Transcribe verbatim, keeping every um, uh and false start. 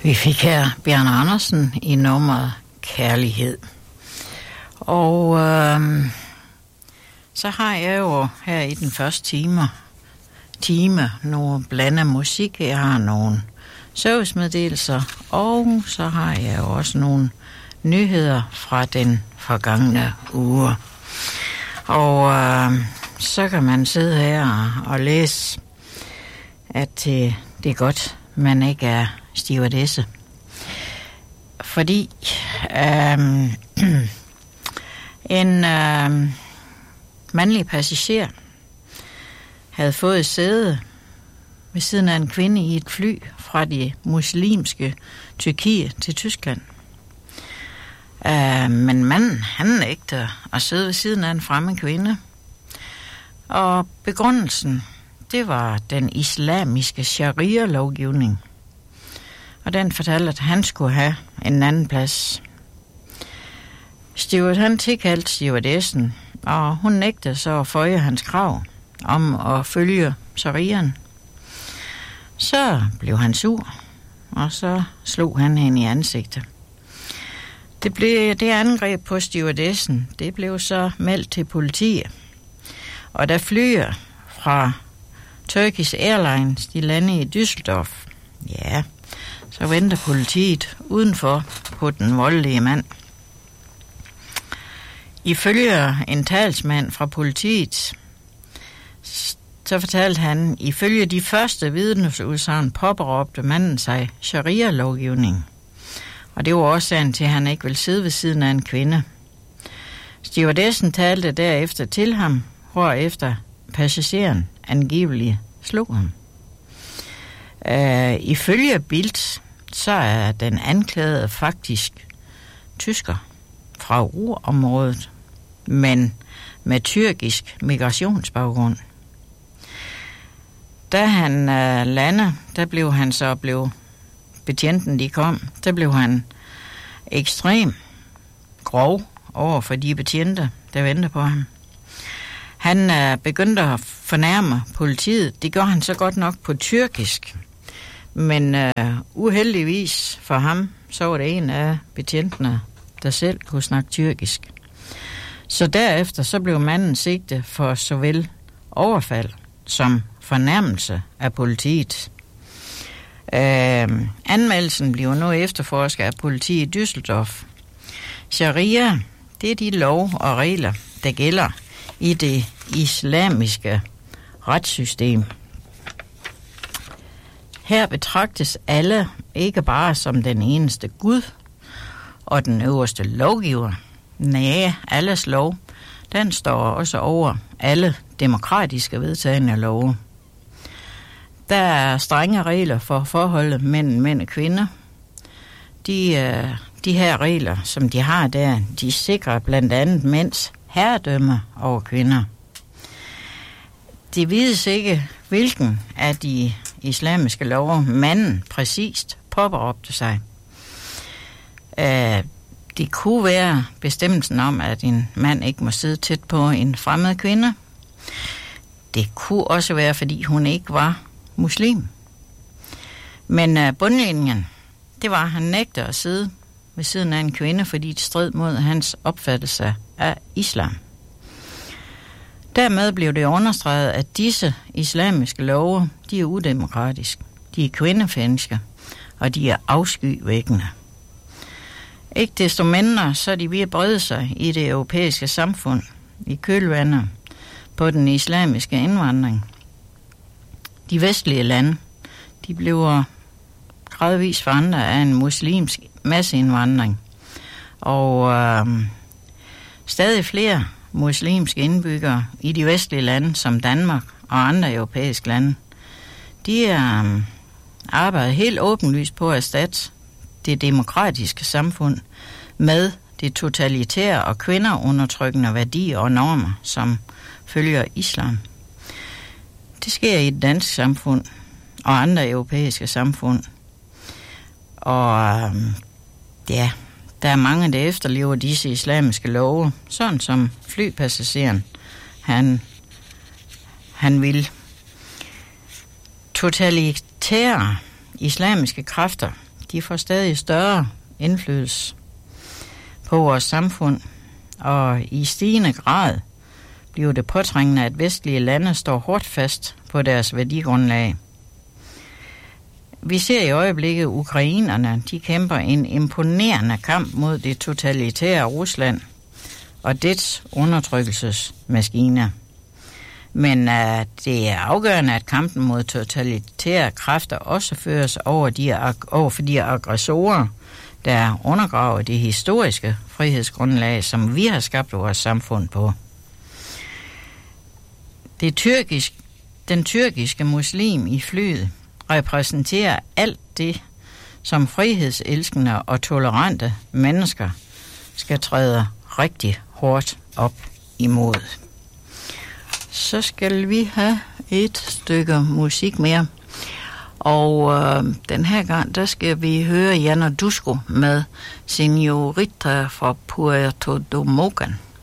Vi fik her Bjarne Andersen i nummeret Kærlighed. Og øh, så har jeg jo her i den første time, time nogle blandet musik. Jeg har nogle servicemeddelelser, og så har jeg jo også nogle nyheder fra den forgangne uge. Og øh, så kan man sidde her og, og læse, at det, det er godt, man ikke er stewardesse. Fordi øh, en øh, mandlig passager havde fået et sæde ved siden af en kvinde i et fly fra det muslimske Tyrkiet til Tyskland. Uh, men manden, han nægtede at sidde ved siden af en fremmed kvinde. Og begrundelsen, det var den islamiske sharia-lovgivning. Og den fortalte, at han skulle have en anden plads. Stewart, han tilkaldte stewardessen, og hun nægtede så at føje hans krav om at følge shariaen. Så blev han sur, og så slog han hende i ansigtet. Det, blev, det angreb på stewardessen, det blev så meldt til politiet. Og da flyer fra Turkish Airlines, de landede i Düsseldorf, ja, så venter politiet udenfor på den voldelige mand. Ifølge en talsmand fra politiet, så fortalte han, ifølge de første vidneudsagn påberåbte manden sig sharia-lovgivning. Og det var årsagen til, at han ikke ville sidde ved siden af en kvinde. Stewardessen talte derefter til ham, hvorefter passageren angiveligt slog ham. Uh, ifølge Bild, så er den anklagede faktisk tysker fra Ruhrområdet, men med tyrkisk migrationsbaggrund. Da han uh, landede, der blev han så blev betjenten de kom, der blev han ekstrem grov over for de betjente, der ventede på ham. Han uh, begyndte at fornærme politiet. Det gjorde han så godt nok på tyrkisk. Men uh, uheldigvis for ham, så var det en af betjentene, der selv kunne snakke tyrkisk. Så derefter så blev manden sigtet for såvel overfald som fornærmelse af politiet. Uh, anmeldelsen bliver nu efterforsket af politiet i Düsseldorf. Sharia, det er de lov og regler, der gælder i det islamiske retssystem. Her betragtes alle ikke bare som den eneste Gud og den øverste lovgiver. Nej, alles lov, den står også over alle demokratiske vedtagne love. Der er strenge regler for forholdet mellem mænd og kvinder. De, de her regler, som de har der, de sikrer blandt andet mænds herredømme over kvinder. Det vides ikke, hvilken af de islamiske lover manden præcist påberåbte sig. Det kunne være bestemmelsen om, at en mand ikke må sidde tæt på en fremmed kvinde. Det kunne også være, fordi hun ikke var muslim. Men bundlinjen, det var, at han nægtede at sidde ved siden af en kvinde, fordi det stred mod hans opfattelse af islam. Dermed blev det understreget, at disse islamiske love, de er udemokratiske, de er kvindefjendske, og de er afskyvækkende. Ikke desto mindre, så er de ved at brede sig i det europæiske samfund, i kølvandet på den islamiske indvandring. De vestlige lande, de bliver gradvist forandret af en muslimsk masseindvandring, og øh, stadig flere muslimske indbyggere i de vestlige lande, som Danmark og andre europæiske lande, de øh, arbejder helt åbenlyst på at erstatte det demokratiske samfund med det totalitære og kvinderundertrykkende værdier og normer, som følger islam. Det sker i det danske samfund og andre europæiske samfund. Og øh, ja, der er mange, der efterlever disse islamiske love, sådan som flypassageren, han, han vil. Totalitære islamiske kræfter, de får stadig større indflydelse på vores samfund, og i stigende grad bliver det påtrængende, at vestlige lande står hårdt fast på deres værdigrundlag. Vi ser i øjeblikket ukrainerne, de kæmper en imponerende kamp mod det totalitære Rusland og dets undertrykkelsesmaskiner. Men uh, det er afgørende, at kampen mod totalitære kræfter også føres over, de, over for de aggressorer, der undergraver det historiske frihedsgrundlag, som vi har skabt vores samfund på. Det tyrkisk, den tyrkiske muslim i flyet repræsenterer alt det, som frihedselskende og tolerante mennesker skal træde rigtig hårdt op imod. Så skal vi have et stykke musik mere. Og øh, den her gang, der skal vi høre Jana Dusko med Señorita fra Puerto Domocan.